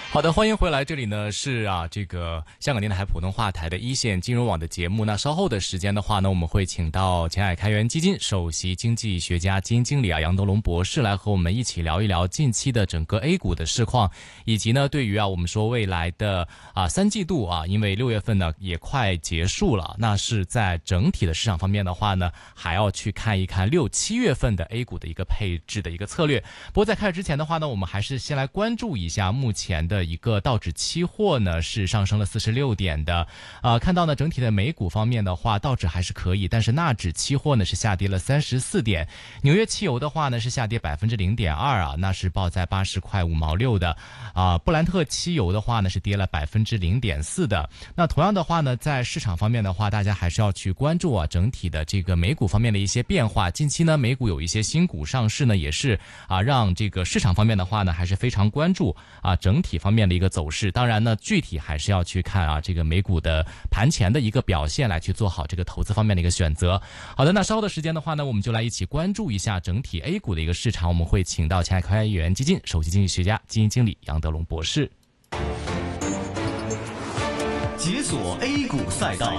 好的，欢迎回来，这里呢是这个香港电台普通话台的一线金融网的节目。那稍后的时间的话呢，我们会请到前海开源基金首席经济学家、基金经理杨德龙博士来和我们一起聊一聊近期的整个 A 股的市况，以及呢对于我们说未来的三季度因为6月份呢也快结束了，那是在整体的市场方面的话呢，还要去看一看6、7月份的 A 股的一个配置的一个策略。不过在开始之前的话呢，我们还是先来关注一下目前的一个道指期货呢是上升了46点的，看到呢整体的美股方面的话，道指还是可以，但是纳指期货呢是下跌了34点，纽约期油的话呢是下跌0.2%那是报在80块5毛6的，布兰特期油的话呢是跌了0.4%的。那同样的话呢，在市场方面的话，大家还是要去关注整体的这个美股方面的一些变化。近期呢，美股有一些新股上市呢，也是让这个市场方面的话呢，还是非常关注整体方面的一个走势。当然呢，具体还是要去看这个美股的盘前的一个表现，来去做好这个投资方面的一个选择。好的，那稍后的时间的话呢，我们就来一起关注一下整体 A 股的一个市场。我们会请到前海开源基金首席经济学家、基金经理杨德龙博士， 解锁 A 股赛道。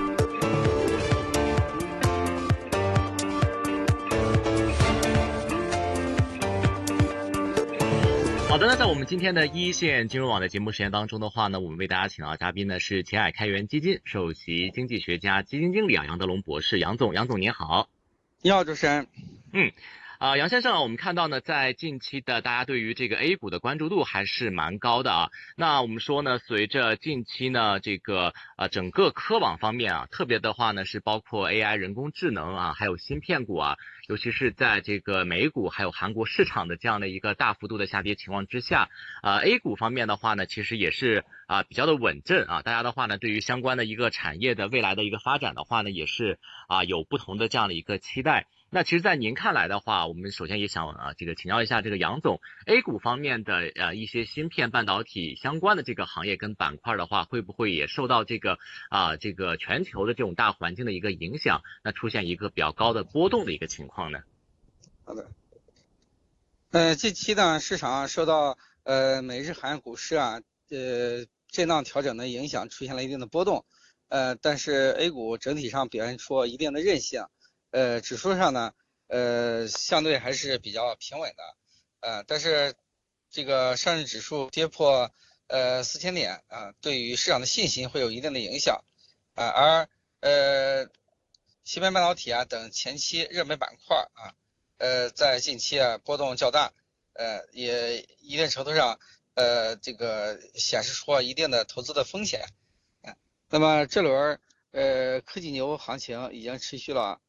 好的，那在我们今天的一线金融网的节目时间当中的话呢，我们为大家请到的嘉宾呢是前海开源基金首席经济学家、基金经理杨德龙博士。杨总您好。 你好，主持人。 杨先生我们看到呢，在近期的大家对于这个 A 股的关注度还是蛮高的那我们说呢，随着近期呢这个整个科网方面特别的话呢是包括 AI 人工智能还有芯片股尤其是在这个美股还有韩国市场的这样的一个大幅度的下跌情况之下，A 股方面的话呢，其实也是比较的稳阵大家的话呢，对于相关的一个产业的未来的一个发展的话呢，也是有不同的这样的一个期待。那其实在您看来的话，我们首先也想这个请教一下这个杨总 ，A 股方面的一些芯片半导体相关的这个行业跟板块的话，会不会也受到这个这个全球的这种大环境的一个影响，那出现一个比较高的波动的一个情况呢？ 好的。近期呢，市场受到美日韩股市震荡调整的影响，出现了一定的波动。但是 A 股整体上表现出一定的韧性。指数上呢，相对还是比较平稳的，但是这个上证指数跌破4000点对于市场的信心会有一定的影响而芯片半导体等前期热门板块在近期波动较大，也一定程度上这个显示出一定的投资的风险。那么这轮科技牛行情已经持续了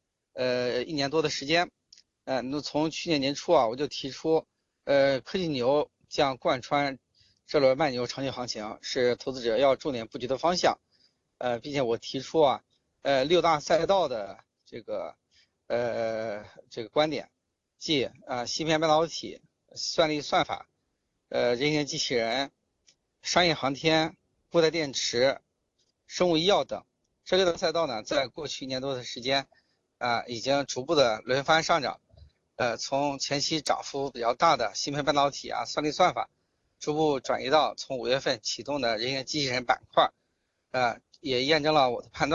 1年多的时间，那从去年年初我就提出，科技牛将贯穿这轮慢牛长牛行情，是投资者要重点布局的方向，并且我提出6大赛道的这个观点，即芯片半导体、算力算法、人形机器人、商业航天、固态电池、生物医药等。这6大赛道呢，在过去1年多的时间。已经逐步的轮番上涨，从前期涨幅比较大的芯片半导体算力算法，逐步转移到从5月份启动的人形机器人板块，也验证了我的判断。